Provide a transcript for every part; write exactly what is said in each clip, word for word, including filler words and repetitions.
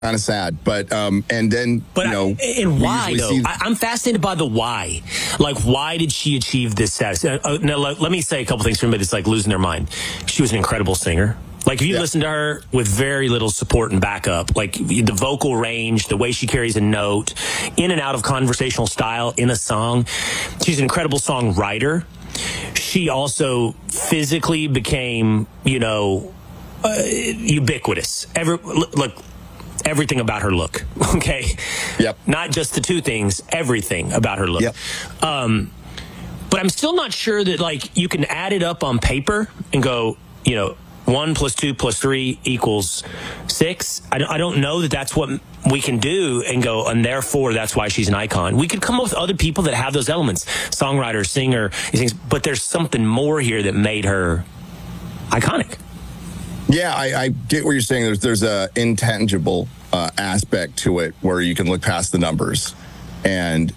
of sad, but um, and then but you know, I, and why though? See... I, I'm fascinated by the why. Like, why did she achieve this status? Uh, uh, now, let, let me say a couple things for anybody that's like losing their mind. She was an incredible singer. Like, if you yeah. listen to her with very little support and backup, like the vocal range, the way she carries a note, in and out of conversational style in a song, she's an incredible songwriter. She also physically became, you know, uh, ubiquitous. Every look. Everything about her look, okay? Yep. Not just the two things, everything about her look. Yep. Um, but I'm still not sure that, like, you can add it up on paper and go, you know, one plus two plus three equals six. I don't, I don't know that that's what we can do and go, and therefore that's why she's an icon. We could come up with other people that have those elements, songwriter, singer, these things, but there's something more here that made her iconic. Yeah, I, I get what you're saying. There's there's a intangible uh, aspect to it where you can look past the numbers, and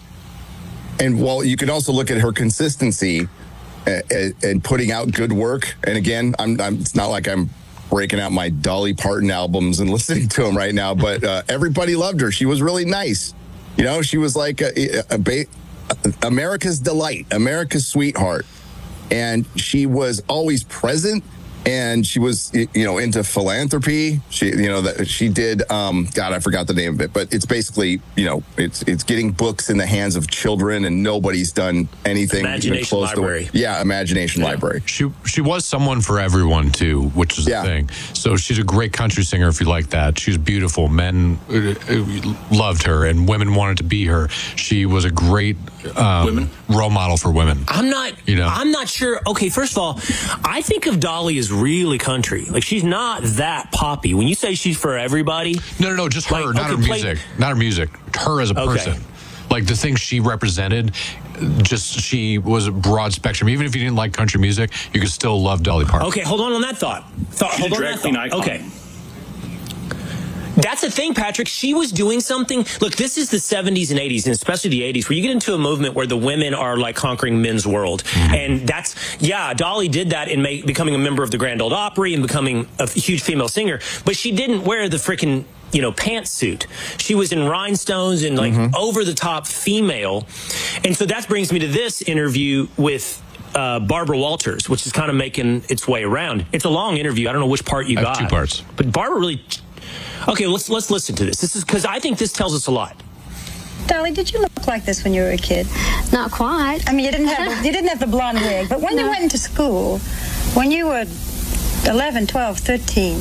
and while you can also look at her consistency and, and putting out good work. And again, I'm, I'm it's not like I'm breaking out my Dolly Parton albums and listening to them right now, but uh, everybody loved her. She was really nice. You know, she was like a, a, a ba- America's delight, America's sweetheart, and she was always present. And she was, you know, into philanthropy. She, you know, that she did. Um, God, I forgot the name of it, but it's basically, you know, it's it's getting books in the hands of children, and nobody's done anything Imagination even close Library. to. Yeah, Imagination yeah. Library. She she was someone for everyone too, which is yeah. the thing. So she's a great country singer if you like that. She's beautiful. Men uh, loved her, and women wanted to be her. She was a great um, women. role model for women. I'm not, you know, I'm not sure. Okay, first of all, I think of Dolly as really country. Like, she's not that poppy. When you say she's for everybody, no, no, no, just her, like, not okay, her music, play... not her music, her as a okay. person. Like, the things she represented, just she was a broad spectrum. Even if you didn't like country music, you could still love Dolly Parton. Okay, hold on on that thought. thought she's hold a on drag that queen thought. icon. Okay. That's the thing, Patrick. She was doing something. Look, this is the seventies and eighties, and especially the eighties, where you get into a movement where the women are like conquering men's world. Mm-hmm. And that's, yeah, Dolly did that in make, becoming a member of the Grand Ole Opry and becoming a huge female singer. But she didn't wear the freaking, you know, pantsuit. She was in rhinestones and like mm-hmm. over-the-top female. And so that brings me to this interview with Uh, Barbara Walters, which is kind of making its way around. It's a long interview. I don't know which part you I got. Have two parts. But Barbara really... Okay, let's let's listen to this. This is because I think this tells us a lot. Dolly, did you look like this when you were a kid? Not quite. I mean, you didn't have the, you didn't have the blonde wig, but when no. you went into school, when you were eleven, twelve, thirteen,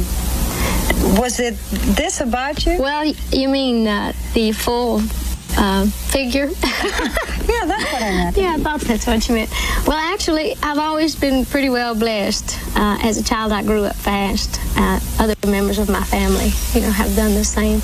was it this about you? Well, you mean uh, the full uh, figure? Yeah, that's what I meant. Yeah, I thought that's what you meant. Well, actually, I've always been pretty well blessed. Uh, as a child, I grew up fast. Uh, other members of my family, you know, have done the same.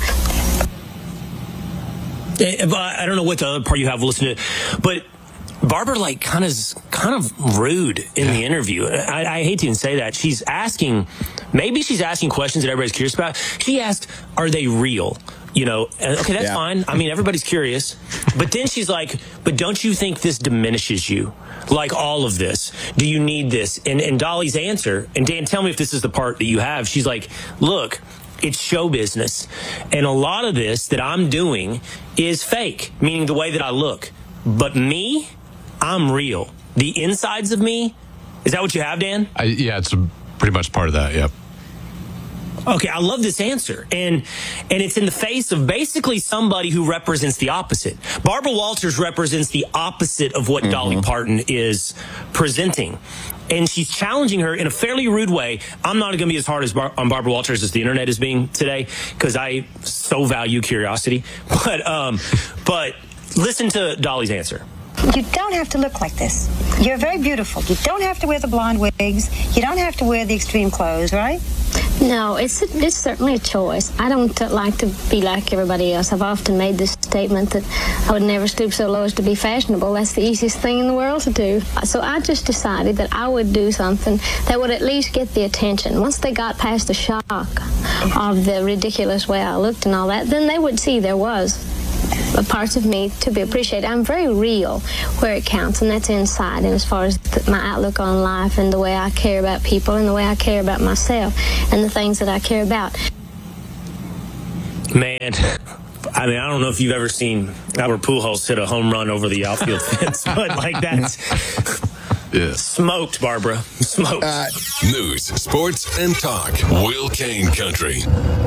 I don't know what the other part you have listened to, but Barbara, like, kind of kind of rude in yeah. the interview. I, I hate to even say that. She's asking, maybe she's asking questions that everybody's curious about. She asked, are they real? You know, okay, that's yeah. fine. I mean, everybody's curious. But then she's like, but don't you think this diminishes you? Like all of this? Do you need this? And, and Dolly's answer, and Dan, tell me if this is the part that you have. She's like, look, it's show business. And a lot of this that I'm doing is fake, meaning the way that I look. But me, I'm real. The insides of me, is that what you have, Dan? I, yeah, it's a, pretty much part of that, yeah. Okay, I love this answer. And and it's in the face of basically somebody who represents the opposite. Barbara Walters represents the opposite of what mm-hmm. Dolly Parton is presenting. And she's challenging her in a fairly rude way. I'm not going to be as hard as Bar- on Barbara Walters as the internet is being today, because I so value curiosity. But um, but listen to Dolly's answer. You don't have to look like this. You're very beautiful. You don't have to wear the blonde wigs. You don't have to wear the extreme clothes, right? No, it's a, it's certainly a choice. I don't uh, like to be like everybody else. I've often made this statement that I would never stoop so low as to be fashionable. That's the easiest thing in the world to do. So I just decided that I would do something that would at least get the attention. Once they got past the shock of the ridiculous way I looked and all that, then they would see there was parts of me to be appreciated. I'm very real where it counts, and that's inside, and as far as the, my outlook on life and the way I care about people and the way I care about myself and the things that I care about. Man, I mean, I don't know if you've ever seen Albert Pujols hit a home run over the outfield fence, but like that's yeah. smoked, Barbara. Smoked. Uh, News, sports, and talk. Will Kane Country.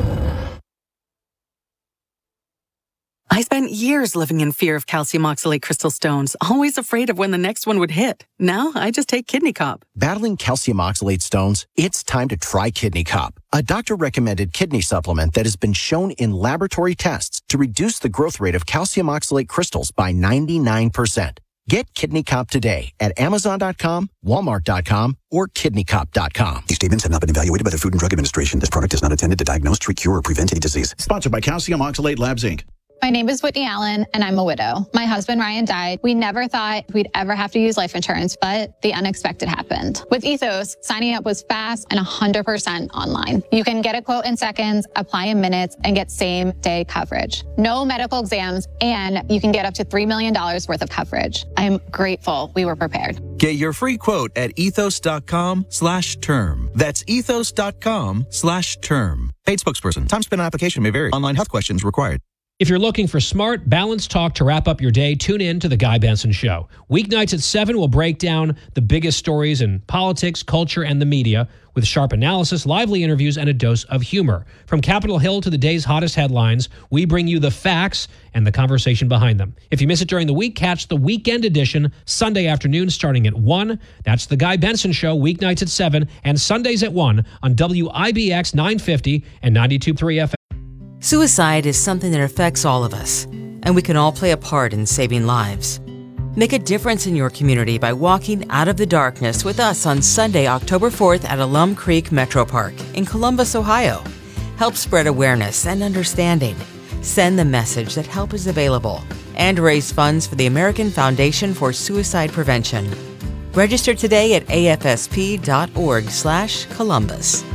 I spent years living in fear of calcium oxalate crystal stones, always afraid of when the next one would hit. Now I just take Kidney Cop. Battling calcium oxalate stones? It's time to try Kidney Cop, a doctor-recommended kidney supplement that has been shown in laboratory tests to reduce the growth rate of calcium oxalate crystals by ninety-nine percent. Get Kidney Cop today at Amazon dot com, Walmart dot com, or Kidney Cop dot com. These statements have not been evaluated by the Food and Drug Administration. This product is not intended to diagnose, treat, cure, or prevent any disease. Sponsored by Calcium Oxalate Labs, Incorporated. My name is Whitney Allen, and I'm a widow. My husband, Ryan, died. We never thought we'd ever have to use life insurance, but the unexpected happened. With Ethos, signing up was fast and one hundred percent online. You can get a quote in seconds, apply in minutes, and get same-day coverage. No medical exams, and you can get up to three million dollars worth of coverage. I'm grateful we were prepared. Get your free quote at ethos.com slash term. That's ethos.com slash term. Paid spokesperson. Time spent on application may vary. Online health questions required. If you're looking for smart, balanced talk to wrap up your day, tune in to The Guy Benson Show. Weeknights at seven, we'll break down the biggest stories in politics, culture, and the media with sharp analysis, lively interviews, and a dose of humor. From Capitol Hill to the day's hottest headlines, we bring you the facts and the conversation behind them. If you miss it during the week, catch the weekend edition Sunday afternoon starting at one. That's The Guy Benson Show, weeknights at seven and Sundays at one on W I B X nine fifty and ninety-two point three F M. Suicide is something that affects all of us, and we can all play a part in saving lives. Make a difference in your community by walking out of the darkness with us on Sunday, October fourth at Alum Creek Metro Park in Columbus, Ohio. Help spread awareness and understanding. Send the message that help is available and raise funds for the American Foundation for Suicide Prevention. Register today at afsp.org slash Columbus.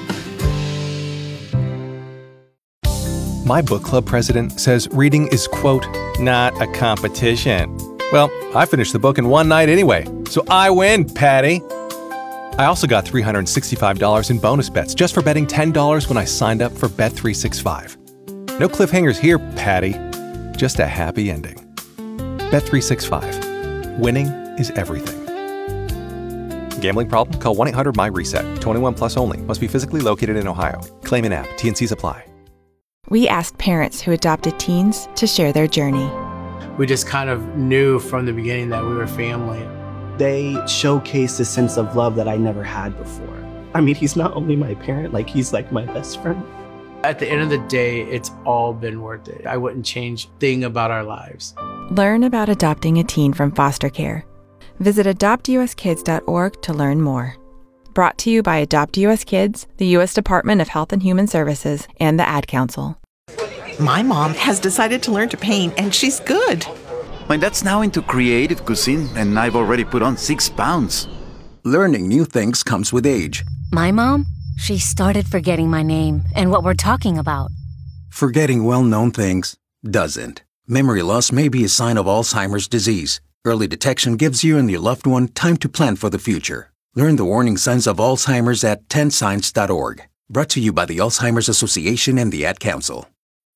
My book club president says reading is, quote, not a competition. Well, I finished the book in one night anyway, so I win, Patty. I also got three hundred sixty-five dollars in bonus bets just for betting ten dollars when I signed up for Bet three sixty-five. No cliffhangers here, Patty. Just a happy ending. Bet three sixty-five. Winning is everything. Gambling problem? Call one eight hundred my reset. twenty-one plus only. Must be physically located in Ohio. Claim in app. T and C's apply. We asked parents who adopted teens to share their journey. We just kind of knew from the beginning that we were family. They showcased a sense of love that I never had before. I mean, he's not only my parent, like he's like my best friend. At the end of the day, it's all been worth it. I wouldn't change a thing about our lives. Learn about adopting a teen from foster care. Visit adopt U S kids dot org to learn more. Brought to you by Adopt U S Kids, the U S Department of Health and Human Services, and the Ad Council. My mom has decided to learn to paint, and she's good. My dad's now into creative cuisine, and I've already put on six pounds. Learning new things comes with age. My mom, she started forgetting my name and what we're talking about. Forgetting well-known things doesn't. Memory loss may be a sign of Alzheimer's disease. Early detection gives you and your loved one time to plan for the future. Learn the warning signs of Alzheimer's at ten signs dot org. Brought to you by the Alzheimer's Association and the Ad Council.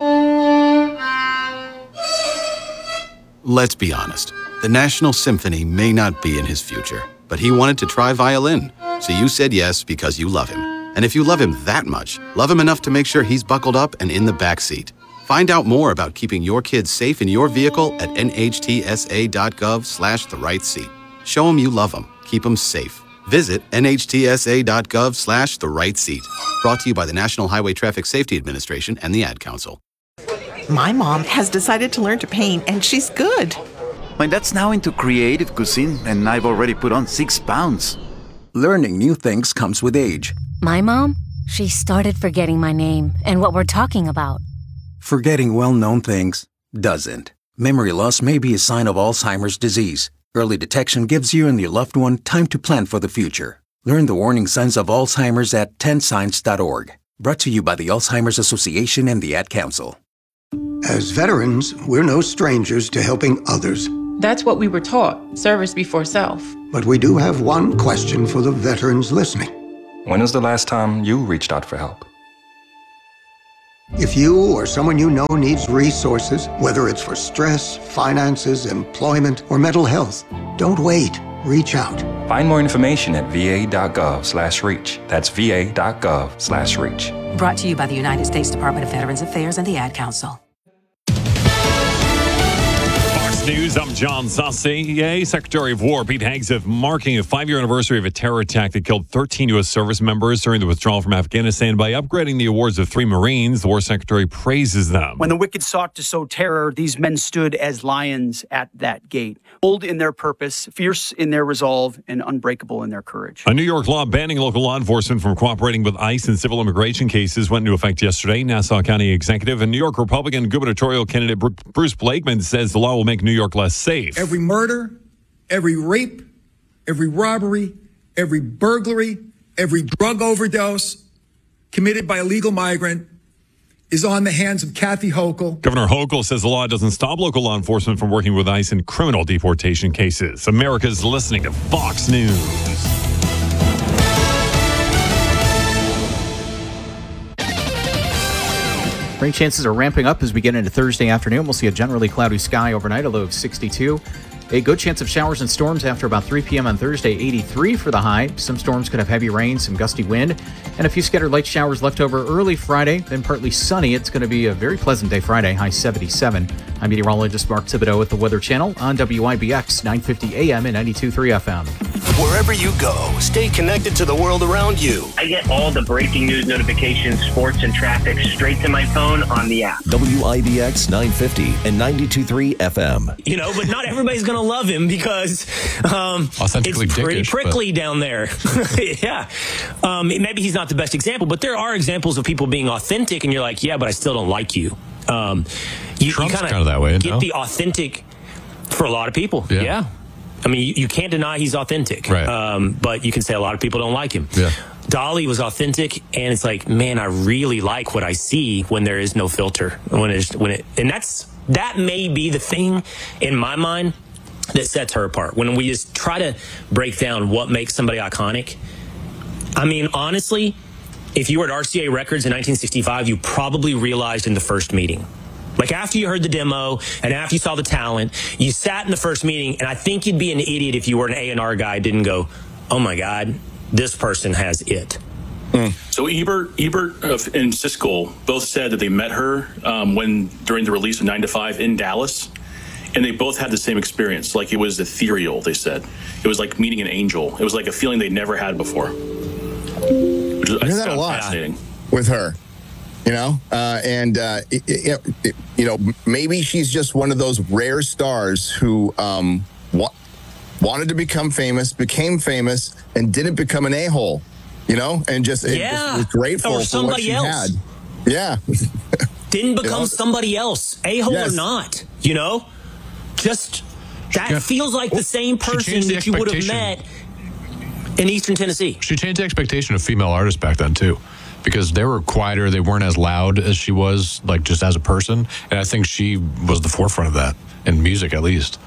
Let's be honest. The National Symphony may not be in his future, but he wanted to try violin. So you said yes because you love him. And if you love him that much, love him enough to make sure he's buckled up and in the back seat. Find out more about keeping your kids safe in your vehicle at nhtsa.gov slash the right seat. Show him you love him. Keep him safe. Visit nhtsa.gov slash the right seat. Brought to you by the National Highway Traffic Safety Administration and the Ad Council. My mom has decided to learn to paint, and she's good. My dad's now into creative cuisine, and I've already put on six pounds. Learning new things comes with age. My mom, she started forgetting my name and what we're talking about. Forgetting well-known things doesn't. Memory loss may be a sign of Alzheimer's disease. Early detection gives you and your loved one time to plan for the future. Learn the warning signs of Alzheimer's at ten signs dot org. Brought to you by the Alzheimer's Association and the Ad Council. As veterans, we're no strangers to helping others. That's what we were taught, service before self. But we do have one question for the veterans listening. When was the last time you reached out for help? If you or someone you know needs resources, whether it's for stress, finances, employment, or mental health, don't wait. Reach out. Find more information at va.gov slash reach. That's va.gov slash reach. Brought to you by the United States Department of Veterans Affairs and the Ad Council. News, I'm John Saucier. Secretary of War Pete Hegseth marking a five-year anniversary of a terror attack that killed thirteen U S service members during the withdrawal from Afghanistan by upgrading the awards of three Marines. The War Secretary praises them. When the wicked sought to sow terror, these men stood as lions at that gate, bold in their purpose, fierce in their resolve, and unbreakable in their courage. A New York law banning local law enforcement from cooperating with ICE in civil immigration cases went into effect yesterday. Nassau County Executive and New York Republican gubernatorial candidate Bruce Blakeman says the law will make New York less safe. Every murder, every rape, every robbery, every burglary, every drug overdose committed by a legal migrant is on the hands of Kathy Hochul. Governor Hochul says the law doesn't stop local law enforcement from working with ICE in criminal deportation cases. America's listening to Fox News. Rain chances are ramping up as we get into Thursday afternoon. We'll see a generally cloudy sky overnight, a low of sixty-two. A good chance of showers and storms after about three p.m. on Thursday, eighty-three for the high. Some storms could have heavy rain, some gusty wind, and a few scattered light showers left over early Friday, then partly sunny. It's going to be a very pleasant day Friday, high seventy-seven. I'm meteorologist Mark Thibodeau at the Weather Channel on W I B X nine fifty A M and ninety-two point three F M. Wherever you go, stay connected to the world around you. I get all the breaking news notifications, sports, and traffic straight to my phone on the app. W I B X nine fifty and ninety-two point three F M. You know, but not everybody's going to love him because um, Authentically it's pretty dickish, prickly but... down there. Yeah. Um, maybe he's not the best example, but there are examples of people being authentic, and you're like, yeah, but I still don't like you. Um, you Trump's kind of that way, get no? the authentic for a lot of people. Yeah. yeah. I mean, you, you can't deny he's authentic, right. um, but you can say a lot of people don't like him. Yeah. Dolly was authentic, and it's like, man, I really like what I see when there is no filter. When it's when it, and that's that may be the thing in my mind that sets her apart. When we just try to break down what makes somebody iconic. I mean, honestly, if you were at R C A Records in nineteen sixty-five, you probably realized in the first meeting. Like after you heard the demo and after you saw the talent, you sat in the first meeting, and I think you'd be an idiot if you were an A and R guy, didn't go, oh my God, this person has it. Mm. So Ebert, Ebert and Siskel both said that they met her um, when during the release of nine to five in Dallas, and they both had the same experience. Like it was ethereal, they said. It was like meeting an angel. It was like a feeling they'd never had before. Which is, I hear that a lot fascinating. With her. You know, uh, and, uh, it, it, it, you know, maybe she's just one of those rare stars who um, wa- wanted to become famous, became famous, and didn't become an a-hole, you know, and just, yeah. just was grateful or for what she else. had. Yeah. Didn't become you know? somebody else, a-hole yes. or not, you know? Just, that Yeah. feels like the same person that you would have met in Eastern Tennessee. She changed the expectation of female artists back then, too. Because they were quieter, they weren't as loud as she was, like just as a person. And I think she was the forefront of that, in music at least.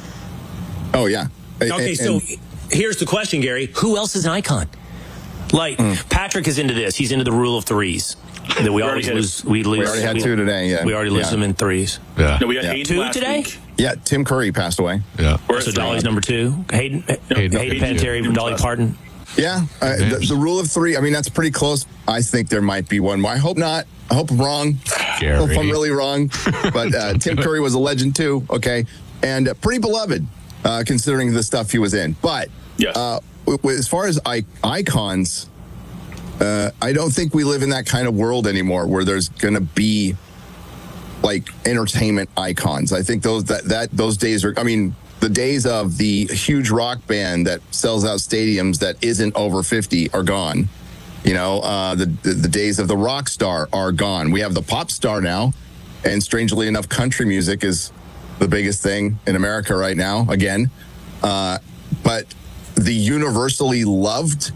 Oh, yeah. Okay, and, so and, here's the question, Gary. Who else is an icon? Like, mm. Patrick is into this. He's into the rule of threes. That we, we always lose. We, lose, we already had we, two today, yeah. We already lose yeah. them in threes. Yeah. No, we had yeah. Hayden two last today? Week. Yeah, Tim Curry passed away. Yeah. So Dolly's number two. Hayden, Hayden, Hayden, Hayden Panettiere, Dolly Parton. Yeah, uh, the, the rule of three, I mean, that's pretty close. I think there might be one more. I hope not. I hope I'm wrong. Gary. I hope I'm really wrong. But uh, Tim Curry was a legend, too, okay? And uh, pretty beloved, uh, considering the stuff he was in. But yes. uh, w- w- as far as I- icons, uh, I don't think we live in that kind of world anymore where there's going to be, like, entertainment icons. I think those that, that those days are, I mean... The days of the huge rock band that sells out stadiums that isn't over fifty are gone. You know, uh, the, the the days of the rock star are gone. We have the pop star now, and strangely enough, country music is the biggest thing in America right now. Again, uh, but the universally loved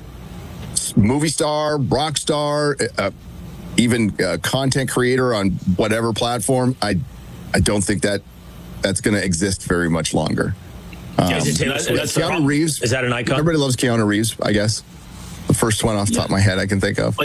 movie star, rock star, uh, even uh, content creator on whatever platform, I I don't think that. That's going to exist very much longer. Um, is it Taylor Swift? Keanu Reeves. Is that an icon? Everybody loves Keanu Reeves, I guess. The first one off the top of my head I can think of. Like,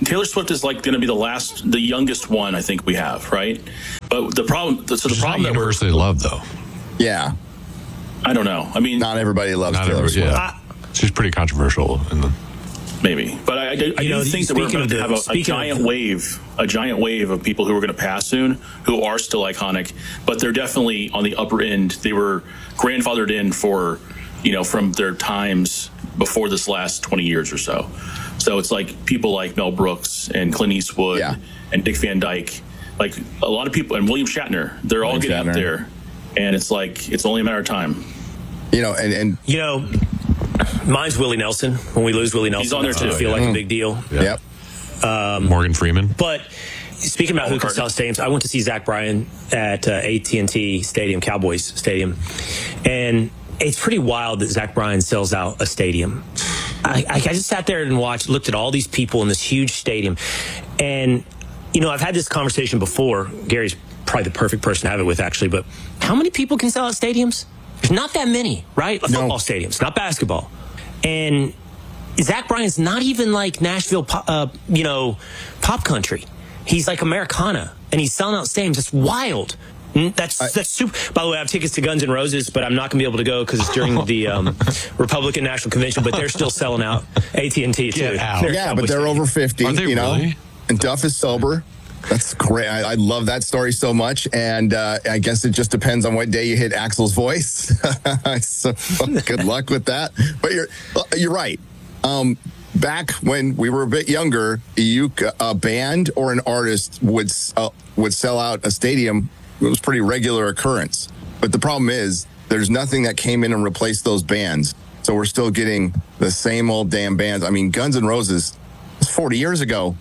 Taylor Swift is like going to be the last, the youngest one I think we have, right? But the problem, so the She's problem not that we're universally loved, though. Yeah. I don't know. I mean, not everybody loves Not Taylor everybody, Swift. yeah. She's pretty controversial in the. Maybe, but I, I, I do You know, think that we're speaking going of to the- have a, a speaking giant of- wave, a giant wave of people who are going to pass soon, who are still iconic, but they're definitely on the upper end. They were grandfathered in for, you know, from their times before this last twenty years or so. So it's like people like Mel Brooks and Clint Eastwood and Dick Van Dyke, like a lot of people, and William Shatner. They're all William getting Shatner. up there, and it's like it's only a matter of time. You know, and, and You know, mine's Willie Nelson. When we lose Willie Nelson, He's on there that's going to too, feel yeah. like a big deal. Yep. Um, Morgan Freeman. But speaking about who can sell stadiums, I went to see Zach Bryan at uh, A T and T Stadium, Cowboys Stadium, and it's pretty wild that Zach Bryan sells out a stadium. I, I just sat there and watched, looked at all these people in this huge stadium, and you know, I've had this conversation before. Gary's probably the perfect person to have it with, actually. But how many people can sell out stadiums? There's not that many, right? No. Football stadiums, not basketball. And Zach Bryan's not even like Nashville, pop, uh, you know, pop country. He's like Americana, and he's selling out stadiums. It's wild. That's that's super. By the way, I have tickets to Guns N' Roses, but I'm not going to be able to go because it's during the um, Republican National Convention. But they're still selling out A T and T too. They're Yeah, Cowboys but they're stadium. over fifty, you know, and Duff is sober. That's great. I, I love that story so much. And uh, I guess it just depends on what day you hit Axl's voice. So good luck with that. But you're you're right. Um, back when we were a bit younger, you a band or an artist would uh, would sell out a stadium. It was a pretty regular occurrence. But the problem is there's nothing that came in and replaced those bands. So we're still getting the same old damn bands. I mean, Guns N' Roses was forty years ago.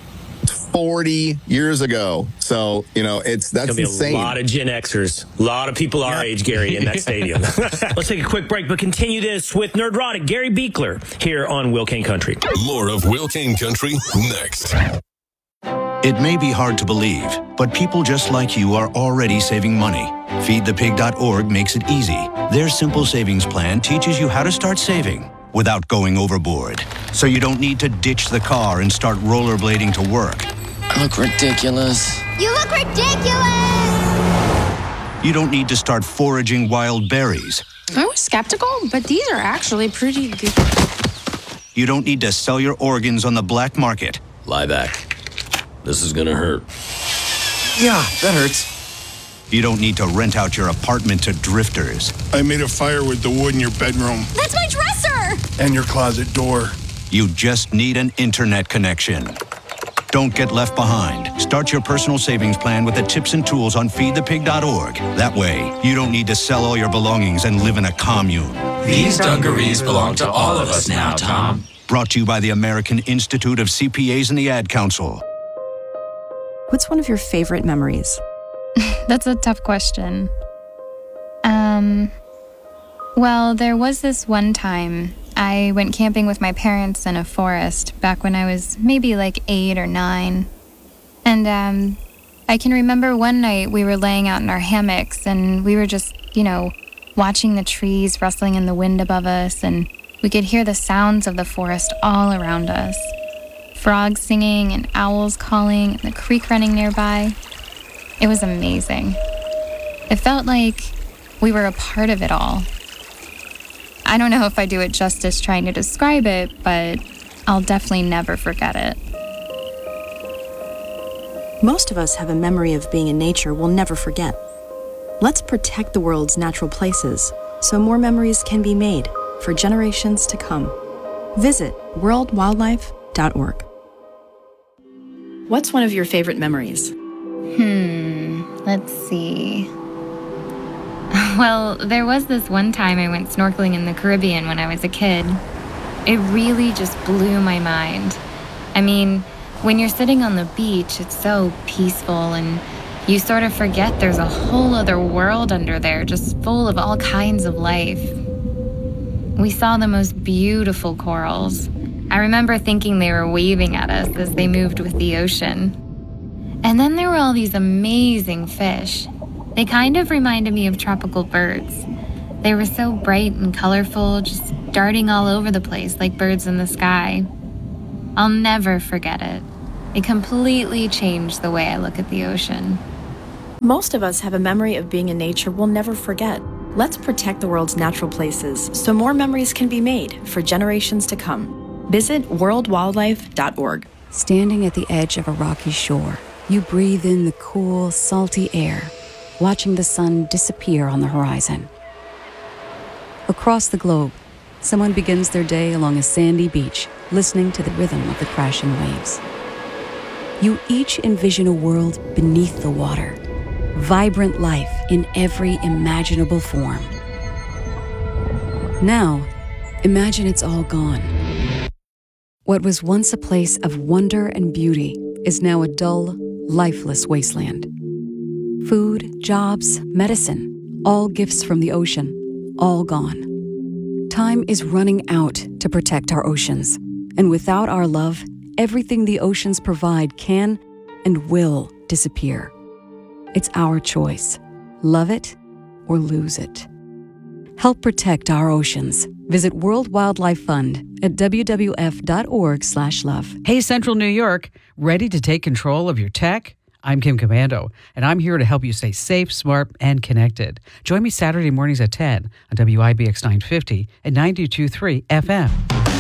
forty years ago. So, you know, it's that's There's gonna be insane. a lot of Gen Xers, a lot of people our age, Gary, in that stadium. Let's take a quick break, but continue this with Nerdrotic Gary Beekler here on Will Kane Country. More of Will Kane Country next. It may be hard to believe, but people just like you are already saving money. feed the pig dot org makes it easy. Their simple savings plan teaches you how to start saving without going overboard. So you don't need to ditch the car and start rollerblading to work. Look ridiculous. You look ridiculous! You don't need to start foraging wild berries. I was skeptical, but these are actually pretty good. You don't need to sell your organs on the black market. Lie back. This is gonna hurt. Yeah, that hurts. You don't need to rent out your apartment to drifters. I made a fire with the wood in your bedroom. That's my dresser! And your closet door. You just need an internet connection. Don't get left behind. Start your personal savings plan with the tips and tools on feed the pig dot org. That way, you don't need to sell all your belongings and live in a commune. These dungarees belong to all of us now, Tom. Brought to you by the American Institute of C P As and the Ad Council. What's one of your favorite memories? That's a tough question. Um, well, there was this one time I went camping with my parents in a forest back when I was maybe like eight or nine. And um, I can remember one night we were laying out in our hammocks and we were just, you know, watching the trees rustling in the wind above us, and we could hear the sounds of the forest all around us. Frogs singing and owls calling and the creek running nearby. It was amazing. It felt like we were a part of it all. I don't know if I do it justice trying to describe it, but I'll definitely never forget it. Most of us have a memory of being in nature we'll never forget. Let's protect the world's natural places so more memories can be made for generations to come. Visit world wildlife dot org. What's one of your favorite memories? Hmm, let's see. Well, there was this one time I went snorkeling in the Caribbean when I was a kid. It really just blew my mind. I mean, when you're sitting on the beach, it's so peaceful and you sort of forget there's a whole other world under there just full of all kinds of life. We saw the most beautiful corals. I remember thinking they were waving at us as they moved with the ocean. And then there were all these amazing fish. They kind of reminded me of tropical birds. They were so bright and colorful, just darting all over the place like birds in the sky. I'll never forget it. It completely changed the way I look at the ocean. Most of us have a memory of being in nature we'll never forget. Let's protect the world's natural places so more memories can be made for generations to come. Visit world wildlife dot org. Standing at the edge of a rocky shore, you breathe in the cool, salty air, watching the sun disappear on the horizon. Across the globe, someone begins their day along a sandy beach, listening to the rhythm of the crashing waves. You each envision a world beneath the water, vibrant life in every imaginable form. Now, imagine it's all gone. What was once a place of wonder and beauty is now a dull, lifeless wasteland. Food, jobs, medicine, all gifts from the ocean, all gone. Time is running out to protect our oceans, and without our love, everything the oceans provide can and will disappear. It's our choice. Love it or lose it. Help protect our oceans. Visit World Wildlife Fund at w w f dot org slash love. Hey, Central New York, ready to take control of your tech? I'm Kim Commando, and I'm here to help you stay safe, smart, and connected. Join me Saturday mornings at ten on W I B X nine fifty and ninety-two point three F M.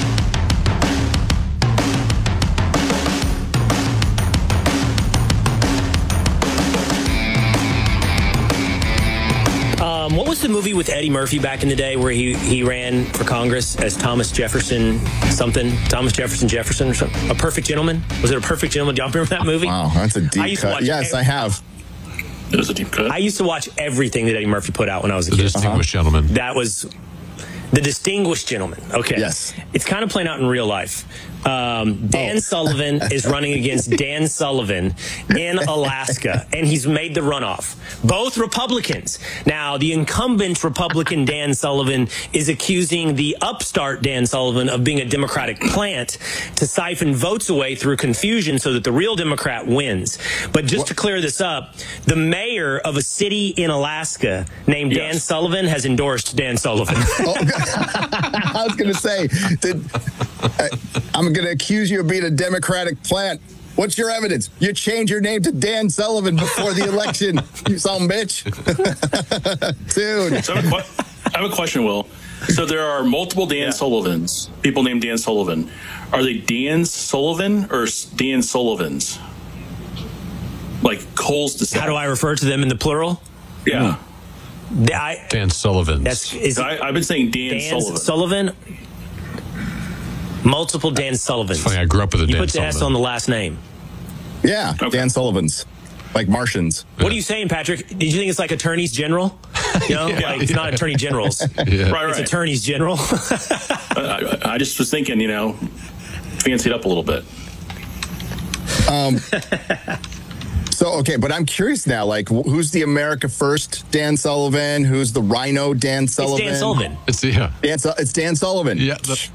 Um, what was the movie with Eddie Murphy back in the day where he, he ran for Congress as Thomas Jefferson something? Thomas Jefferson Jefferson or something? A Perfect Gentleman? Was it A Perfect Gentleman? Do y'all remember that movie? Wow, that's a deep cut. watch Yes, every, I have. It was a deep cut. I used to watch everything that Eddie Murphy put out when I was a The kid. Distinguished uh-huh. Gentleman. That was The Distinguished Gentleman. Okay. Yes. It's kind of playing out in real life. Um, Dan oh. Sullivan is running against Dan Sullivan in Alaska, and he's made the runoff. Both Republicans. Now, the incumbent Republican Dan Sullivan is accusing the upstart Dan Sullivan of being a Democratic plant to siphon votes away through confusion so that the real Democrat wins. But just what? to clear this up, the mayor of a city in Alaska named yes. Dan Sullivan has endorsed Dan Sullivan. Oh, I was going to say, did, uh, I'm going to accuse you of being a Democratic plant. What's your evidence? You changed your name to Dan Sullivan before the election, you son of a bitch. Dude. So I, have a que- I have a question, Will. So there are multiple Dan yeah. Sullivans, people named Dan Sullivan. Are they Dan Sullivan or Dan Sullivans? Like Cole's descendant. How do I refer to them in the plural? Yeah. Mm. I, Dan Sullivan. That's, is I, I've been saying Dan, Dan Sullivan. Sullivan. Multiple Dan Sullivans. It's funny, I grew up with a you Dan put the Sullivan. S on the last name. Yeah, okay. Dan Sullivans. Like Martians. What yeah. are you saying, Patrick? Did you think it's like attorneys general? You know, yeah, like yeah. not attorney generals. Yeah. Right, right. It's attorneys general. I, I just was thinking, you know, fancy it up a little bit. Um. So, okay, but I'm curious now, like, who's the America First Dan Sullivan? Who's the Rhino Dan Sullivan? It's Dan Sullivan. It's, yeah. Dan, it's Dan Sullivan. Yeah.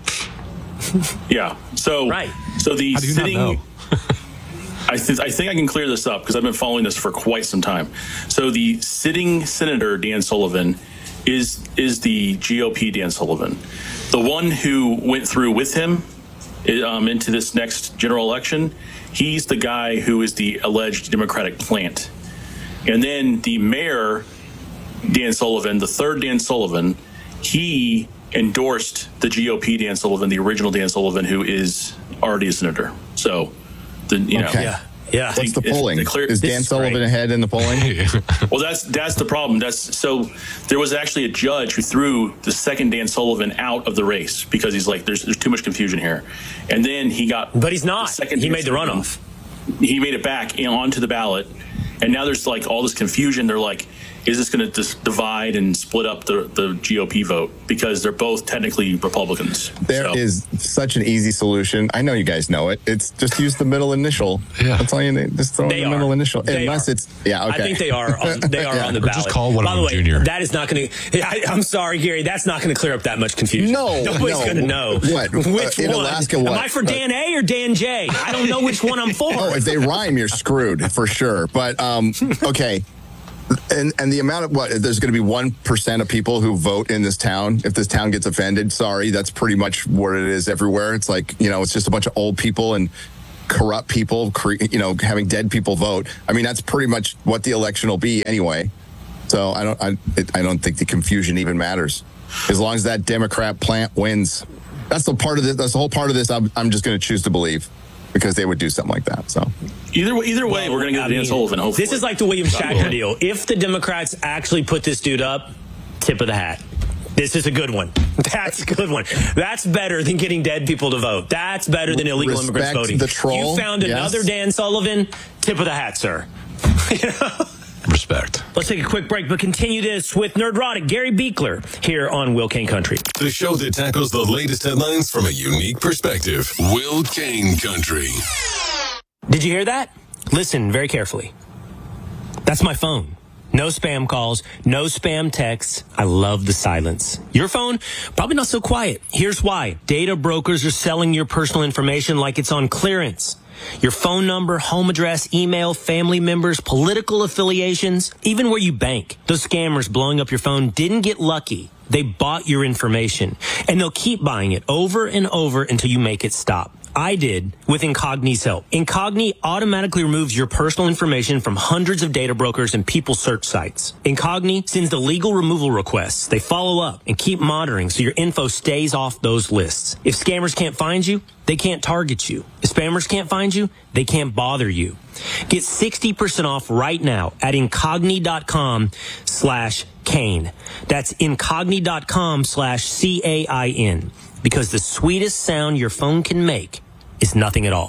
Yeah. So, right. So the How do you sitting, not know? I, th- I think I can clear this up because I've been following this for quite some time. So the sitting Senator Dan Sullivan is is the G O P Dan Sullivan, the one who went through with him um, into this next general election. He's the guy who is the alleged Democratic plant. And then the mayor, Dan Sullivan, the third Dan Sullivan, he endorsed the G O P Dan Sullivan, the original Dan Sullivan, who is already a senator. So, the, you know. Okay. Yeah. Yeah. What's the polling? Clear, is Dan Sullivan great. ahead in the polling? Well, that's that's the problem. That's so there was actually a judge who threw the second Dan Sullivan out of the race because he's like, there's there's too much confusion here. And then he got, but he's not. He Dan made Sullivan. the runoff. He made it back onto the ballot, and now there's like all this confusion. They're like, is this going to dis- divide and split up the, the G O P vote? Because they're both technically Republicans. There so. is such an easy solution. I know you guys know it. It's just use the middle initial. Yeah. That's all you need. Just throw they in the are. middle initial. They Unless are. it's, yeah, okay. I think they are on, they are yeah. on the or ballot. Just call one By of the them way, Junior. that is not going to, I'm sorry, Gary, that's not going to clear up that much confusion. No. Nobody's no. going to know. What? Which uh, in one? Alaska, what? Am I for Dan A or Dan J? I don't know which one I'm for. Oh, if they rhyme, you're screwed for sure. But, um, okay. And and the amount of what there's going to be one percent of people who vote in this town. If this town gets offended, sorry, that's pretty much what it is everywhere. It's like, you know, it's just a bunch of old people and corrupt people, cre- you know, having dead people vote. I mean, that's pretty much what the election will be anyway. So I don't I, it, I don't think the confusion even matters as long as that Democrat plant wins. That's the part of this. That's the whole part of this. I'm I'm just going to choose to believe. Because they would do something like that. So either way, either way, well, we're going to get Dan Sullivan. Hopefully, this is like the William Shatner deal. If the Democrats actually put this dude up, tip of the hat. This is a good one. That's a good one. That's better than getting dead people to vote. That's better than illegal Respect immigrants voting. The troll. You found yes. another Dan Sullivan. Tip of the hat, sir. You know? Respect. Let's take a quick break, but continue this with Nerdrotic Gary Beekler here on Will Kane Country. The show that tackles the latest headlines from a unique perspective. Will Kane Country. Did you hear that? Listen very carefully. That's my phone. No spam calls, no spam texts. I love the silence. Your phone, probably not so quiet. Here's why. Data brokers are selling your personal information like it's on clearance. Your phone number, home address, email, family members, political affiliations, even where you bank. Those scammers blowing up your phone didn't get lucky. They bought your information, and they'll keep buying it over and over until you make it stop. I did with Incogni's help. Incogni automatically removes your personal information from hundreds of data brokers and people search sites. Incogni sends the legal removal requests. They follow up and keep monitoring so your info stays off those lists. If scammers can't find you, they can't target you. If spammers can't find you, they can't bother you. Get sixty percent off right now at incogni.com slash Kane. That's incogni.com slash C A I N. Because the sweetest sound your phone can make is nothing at all.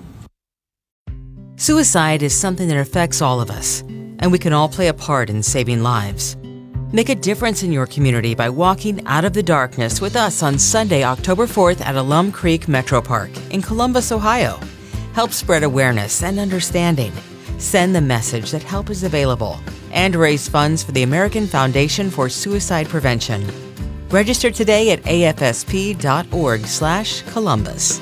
Suicide is something that affects all of us, and we can all play a part in saving lives. Make a difference in your community by walking out of the darkness with us on Sunday, October fourth at Alum Creek Metro Park in Columbus, Ohio. Help spread awareness and understanding. Send the message that help is available and raise funds for the American Foundation for Suicide Prevention. Register today at afsp.org slash Columbus.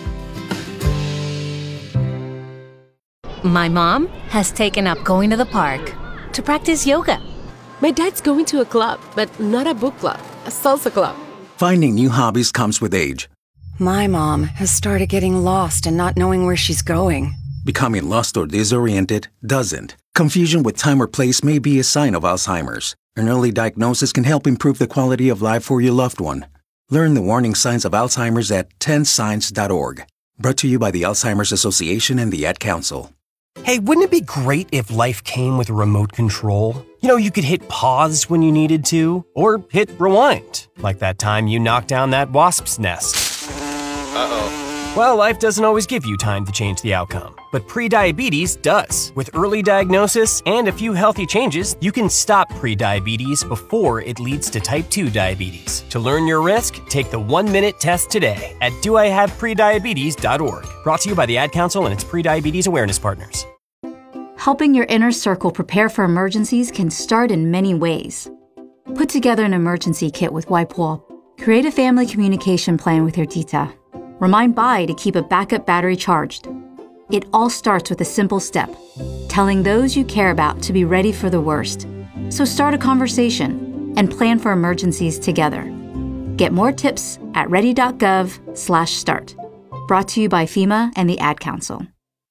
My mom has taken up going to the park to practice yoga. My dad's going to a club, but not a book club, a salsa club. Finding new hobbies comes with age. My mom has started getting lost and not knowing where she's going. Becoming lost or disoriented doesn't. Confusion with time or place may be a sign of Alzheimer's. An early diagnosis can help improve the quality of life for your loved one. Learn the warning signs of Alzheimer's at ten signs dot org. Brought to you by the Alzheimer's Association and the Ad Council. Hey, wouldn't it be great if life came with a remote control? You know, you could hit pause when you needed to, or hit rewind, like that time you knocked down that wasp's nest. Uh-oh. Well, life doesn't always give you time to change the outcome, but prediabetes does. With early diagnosis and a few healthy changes, you can stop prediabetes before it leads to type two diabetes. To learn your risk, take the one-minute test today at do I have prediabetes dot org. Brought to you by the Ad Council and its prediabetes awareness partners. Helping your inner circle prepare for emergencies can start in many ways. Put together an emergency kit with WIPEWALL. Create a family communication plan with your tita. Remind Bai to keep a backup battery charged. It all starts with a simple step, telling those you care about to be ready for the worst. So start a conversation and plan for emergencies together. Get more tips at ready.gov slash start. Brought to you by FEMA and the Ad Council.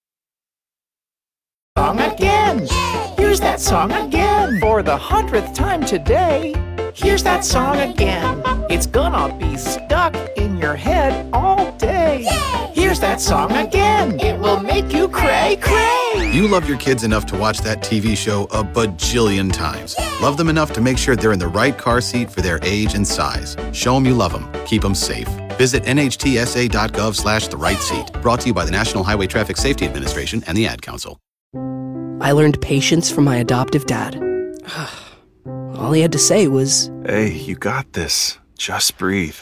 Song again! Here's that song again! For the hundredth time today, here's that song again. It's gonna be stuck in your head all day. Here's that song again. It will make you cray cray. You love your kids enough to watch that T V show a bajillion times. Love them enough to make sure they're in the right car seat for their age and size. Show them you love them. Keep them safe. Visit nhtsa.gov slash the right seat. Brought to you by the National Highway Traffic Safety Administration and the Ad Council. I learned patience from my adoptive dad. All he had to say was, "Hey, you got this. Just breathe."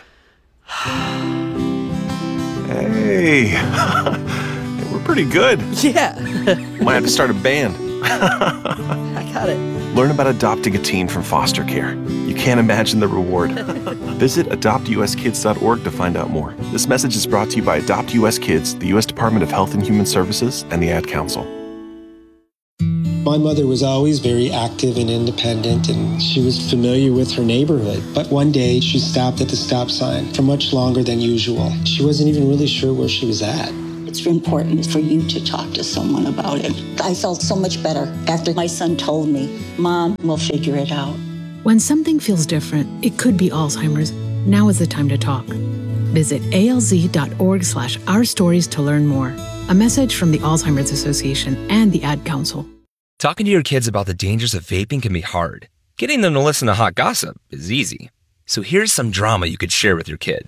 Hey, we're pretty good. Yeah. Might have to start a band. I got it. Learn about adopting a teen from foster care. You can't imagine the reward. Visit adopt u s kids dot org to find out more. This message is brought to you by Adopt U S Kids, the U S Department of Health and Human Services, and the Ad Council. My mother was always very active and independent, and she was familiar with her neighborhood. But one day, she stopped at the stop sign for much longer than usual. She wasn't even really sure where she was at. It's important for you to talk to someone about it. I felt so much better after my son told me, Mom, we'll figure it out. When something feels different, it could be Alzheimer's. Now is the time to talk. Visit alz.org slash our stories to learn more. A message from the Alzheimer's Association and the Ad Council. Talking to your kids about the dangers of vaping can be hard. Getting them to listen to hot gossip is easy. So here's some drama you could share with your kid.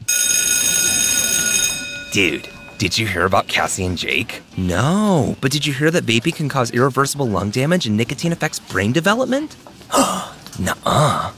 Dude, did you hear about Cassie and Jake? No, but did you hear that vaping can cause irreversible lung damage and nicotine affects brain development? Nuh-uh.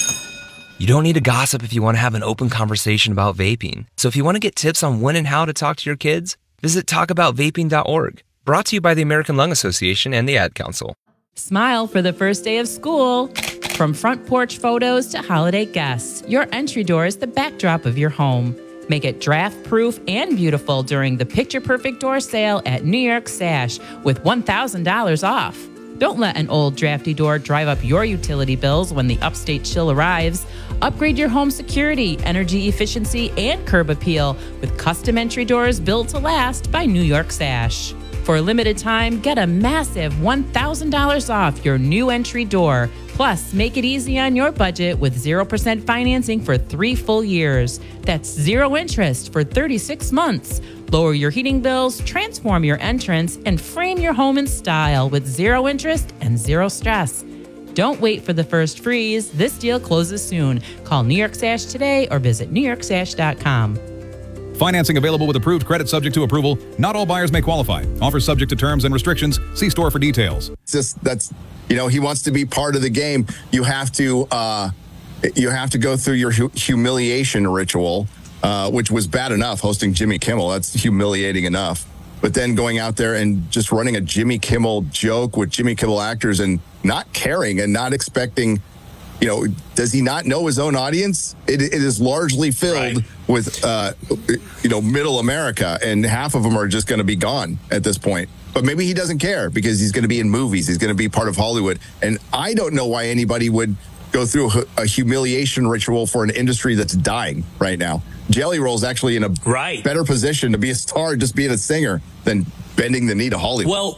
You don't need to gossip if you want to have an open conversation about vaping. So if you want to get tips on when and how to talk to your kids, visit talk about vaping dot org. Brought to you by the American Lung Association and the Ad Council. Smile for the first day of school. From front porch photos to holiday guests, your entry door is the backdrop of your home. Make it draft-proof and beautiful during the Picture Perfect Door Sale at New York Sash with one thousand dollars off. Don't let an old drafty door drive up your utility bills when the upstate chill arrives. Upgrade your home security, energy efficiency, and curb appeal with custom entry doors built to last by New York Sash. For a limited time, get a massive one thousand dollars off your new entry door. Plus, make it easy on your budget with zero percent financing for three full years. That's zero interest for thirty-six months. Lower your heating bills, transform your entrance, and frame your home in style with zero interest and zero stress. Don't wait for the first freeze. This deal closes soon. Call New York Sash today or visit new york sash dot com. Financing available with approved credit subject to approval. Not all buyers may qualify. Offer subject to terms and restrictions. See store for details. It's just that's, you know, he wants to be part of the game. You have to, uh, you have to go through your hu- humiliation ritual, uh, which was bad enough hosting Jimmy Kimmel. That's humiliating enough. But then going out there and just running a Jimmy Kimmel joke with Jimmy Kimmel actors and not caring and not expecting. You know, does he not know his own audience? It, it is largely filled right. with, uh, you know, middle America, and half of them are just going to be gone at this point. But maybe he doesn't care because he's going to be in movies. He's going to be part of Hollywood. And I don't know why anybody would go through a, a humiliation ritual for an industry that's dying right now. Jelly Roll's actually in a right. better position to be a star just being a singer than bending the knee to Hollywood. Well,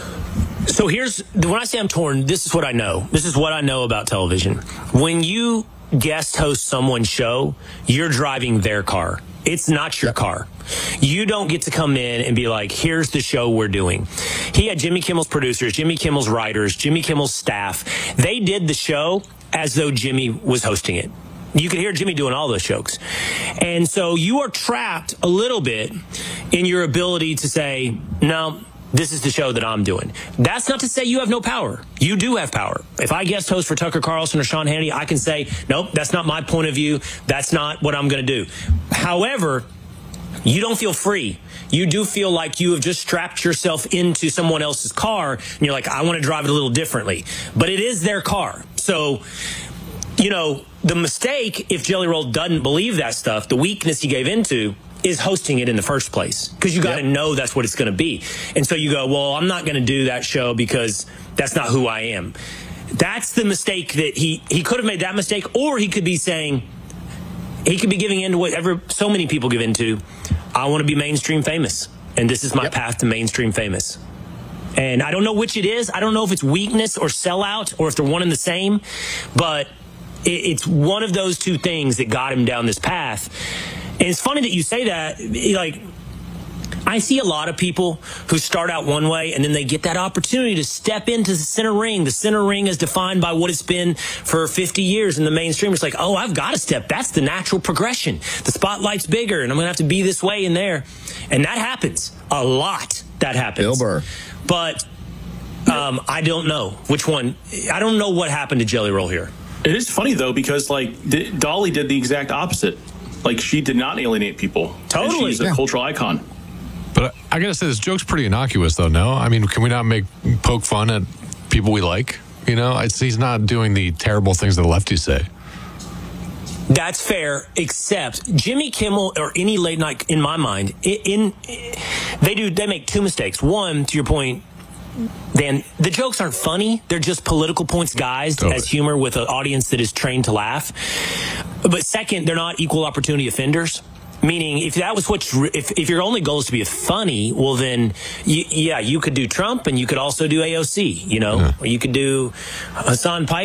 so here's, when I say I'm torn, this is what I know. This is what I know about television. When you guest host someone's show, you're driving their car. It's not your car. You don't get to come in and be like, here's the show we're doing. He had Jimmy Kimmel's producers, Jimmy Kimmel's writers, Jimmy Kimmel's staff. They did the show as though Jimmy was hosting it. You could hear Jimmy doing all those jokes. And so you are trapped a little bit in your ability to say, no, this is the show that I'm doing. That's not to say you have no power. You do have power. If I guest host for Tucker Carlson or Sean Hannity, I can say, nope, that's not my point of view. That's not what I'm going to do. However, you don't feel free. You do feel like you have just strapped yourself into someone else's car, and you're like, I want to drive it a little differently. But it is their car. So, you know, the mistake, if Jelly Roll doesn't believe that stuff, the weakness he gave into is hosting it in the first place, because you got to yep. know that's what it's going to be. And so you go, well, I'm not going to do that show because that's not who I am. That's the mistake that he, he could have made that mistake, or he could be saying, he could be giving in to whatever so many people give into. I want to be mainstream famous, and this is my yep. path to mainstream famous. And I don't know which it is. I don't know if it's weakness or sellout or if they're one and the same, but it, it's one of those two things that got him down this path. And it's funny that you say that. Like, I see a lot of people who start out one way and then they get that opportunity to step into the center ring. The center ring is defined by what it's been for fifty years in the mainstream. It's like, oh, I've got to step. That's the natural progression. The spotlight's bigger and I'm going to have to be this way in there. And that happens a lot. That happens. Bill Burr. But um, I don't know which one. I don't know what happened to Jelly Roll here. It is funny, though, because, like, D- Dolly did the exact opposite. Like, she did not alienate people. Totally. She's a yeah. cultural icon. But I gotta say, this joke's pretty innocuous, though, no? I mean, can we not make poke fun at people we like? You know, it's, he's not doing the terrible things that the lefties say. That's fair, except Jimmy Kimmel or any late night, in my mind, in, in they do they make two mistakes. One, to your point, Dan, the jokes aren't funny. They're just political points guised Totally. as humor with an audience that is trained to laugh. But second, they're not equal opportunity offenders. Meaning, if that was what, if if your only goal is to be funny, well then, y- yeah, you could do Trump and you could also do A O C, you know, Yeah. or you could do Hassan Pike.